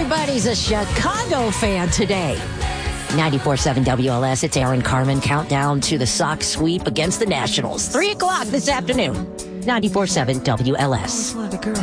everybody's a Chicago fan today. 94.7 WLS, it's Aaron Carmen. Countdown to the Sox sweep against the Nationals. 3 o'clock this afternoon. 94.7 WLS.